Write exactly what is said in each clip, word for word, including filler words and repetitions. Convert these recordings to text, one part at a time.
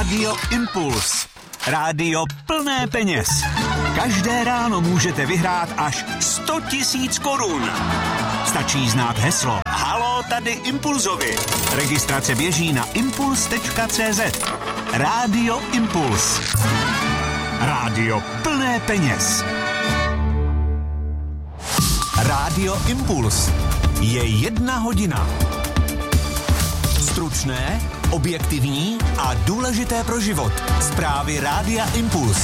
Rádio Impuls. Rádio plné peněz. Každé ráno můžete vyhrát až sto tisíc korun. Stačí znát heslo Haló, tady Impulzovi. Registrace běží na impuls tečka cé zet. Rádio Impuls. Rádio plné peněz. Rádio Impuls. Je jedna hodina. Stručné, objektivní a důležité pro život. Zprávy Rádia Impuls.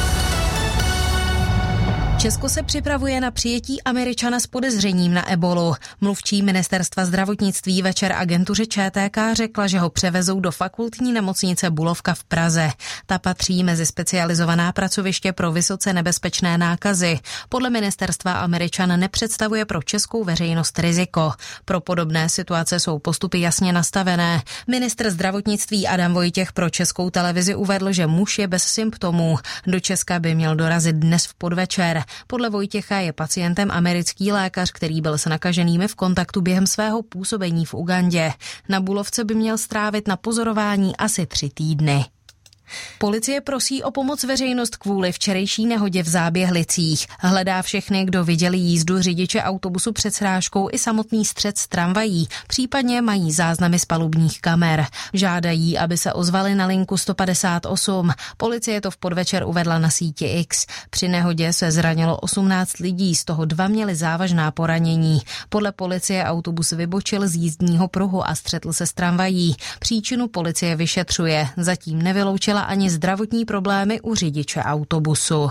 Česko se připravuje na přijetí Američana s podezřením na ebolu. Mluvčí ministerstva zdravotnictví večer agentuře Č T K řekla, že ho převezou do fakultní nemocnice Bulovka v Praze. Ta patří mezi specializovaná pracoviště pro vysoce nebezpečné nákazy. Podle ministerstva Američan nepředstavuje pro českou veřejnost riziko. Pro podobné situace jsou postupy jasně nastavené. Ministr zdravotnictví Adam Vojtěch pro Českou televizi uvedl, že muž je bez symptomů. Do Česka by měl dorazit dnes v podvečer. Podle Vojtěcha je pacientem americký lékař, který byl s nakaženými v kontaktu během svého působení v Ugandě. Na Bulovce by měl strávit na pozorování asi tři týdny. Policie prosí o pomoc veřejnost kvůli včerejší nehodě v Záběhlicích. Hledá všechny, kdo viděli jízdu řidiče autobusu před srážkou i samotný střet s tramvají, případně mají záznamy z palubních kamer. Žádají, aby se ozvali na linku sto padesát osm. Policie to v podvečer uvedla na síti X. Při nehodě se zranilo osmnáct lidí, z toho dva měli závažná poranění. Podle policie autobus vybočil z jízdního pruhu a střetl se s tramvají. Příčinu policie vyšetřuje. Zatím nevyloučila ani zdravotní problémy u řidiče autobusu.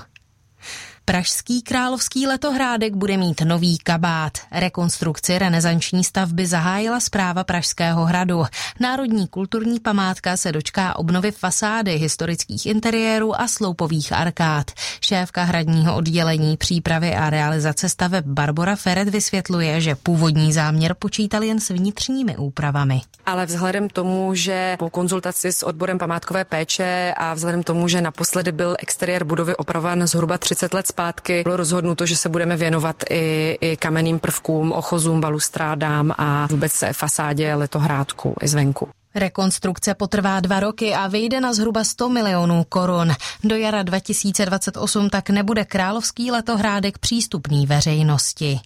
Pražský Královský letohrádek bude mít nový kabát. Rekonstrukci renesanční stavby zahájila správa Pražského hradu. Národní kulturní památka se dočká obnovy fasády, historických interiérů a sloupových arkád. Šéfka hradního oddělení přípravy a realizace staveb Barbora Feret vysvětluje, že původní záměr počítal jen s vnitřními úpravami. Ale vzhledem tomu, že po konzultaci s odborem památkové péče a vzhledem tomu, že naposledy byl exteriér budovy opravován zhruba třicet let zpátky, bylo rozhodnuto, že se budeme věnovat i, i kamenným prvkům, ochozům, balustrádám a vůbec fasádě letohrádku i zvenku. Rekonstrukce potrvá dva roky a vyjde na zhruba sto milionů korun. Do jara dva tisíce dvacet osm tak nebude Královský letohrádek přístupný veřejnosti.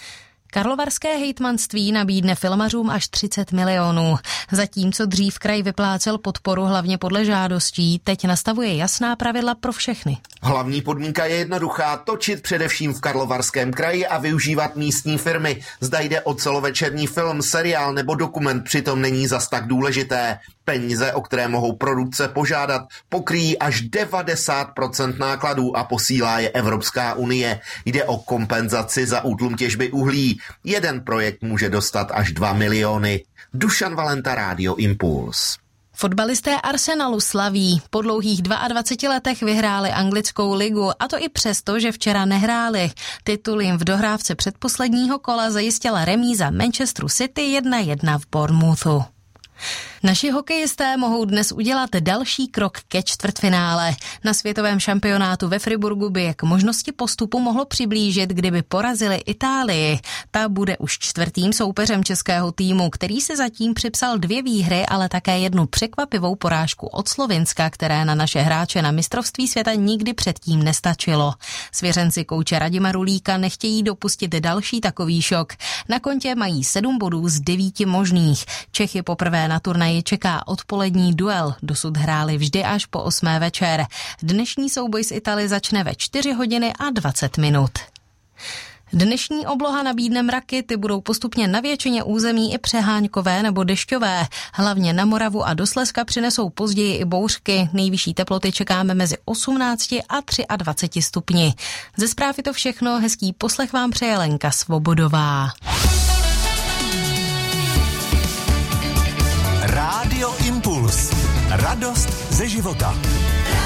Karlovarské hejtmanství nabídne filmařům až třicet milionů. Zatímco dřív kraj vyplácel podporu hlavně podle žádostí, teď nastavuje jasná pravidla pro všechny. Hlavní podmínka je jednoduchá, točit především v Karlovarském kraji a využívat místní firmy. Zda jde o celovečerní film, seriál nebo dokument, přitom není zas tak důležité. Peníze, o které mohou produkce požádat, pokryjí až devadesát procent nákladů a posílá je Evropská unie. Jde o kompenzaci za útlum těžby uhlí. Jeden projekt může dostat až dva miliony. Dušan Valenta, Rádio Impuls. Fotbalisté Arsenalu slaví. Po dlouhých dvaceti dvou letech vyhráli anglickou ligu, a to i přesto, že včera nehráli. Titul jim v dohrávce předposledního kola zajistila remíza Manchesteru City jedna jedna v Bournemouthu. Naši hokejisté mohou dnes udělat další krok ke čtvrtfinále. Na světovém šampionátu ve Friburgu by je k možnosti postupu mohlo přiblížit, kdyby porazili Itálii. Ta bude už čtvrtým soupeřem českého týmu, který si zatím připsal dvě výhry, ale také jednu překvapivou porážku od Slovinska, které na naše hráče na mistrovství světa nikdy předtím nestačilo. Svěřenci kouče Radima Rulíka nechtějí dopustit další takový šok. Na kontě mají sedm bodů z devíti možných. Čechy poprvé na turnaji čeká odpolední duel, dosud hráli vždy až po osmé večer. Dnešní souboj s Itálií začne ve čtyři hodiny a dvacet minut. Dnešní obloha nabídne mraky, ty budou postupně na většině území i přeháňkové nebo dešťové. Hlavně na Moravu a do Slezska přinesou později i bouřky. Nejvyšší teploty čekáme mezi osmnácti a dvaceti třemi stupni. Ze zpráv je to všechno, hezký poslech vám přeje Lenka Svobodová. Rádio Impuls. Radost ze života.